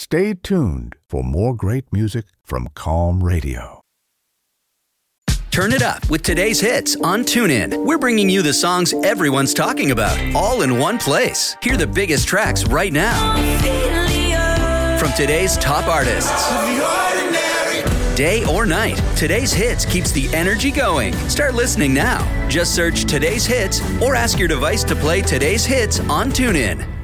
Stay tuned for more great music from Calm Radio. Turn it up with today's hits on TuneIn. We're bringing you the songs everyone's talking about, all in one place. Hear the biggest tracks right now from today's top artists. Day or night, today's hits keeps the energy going. Start listening now. Just search today's hits or ask your device to play today's hits on TuneIn.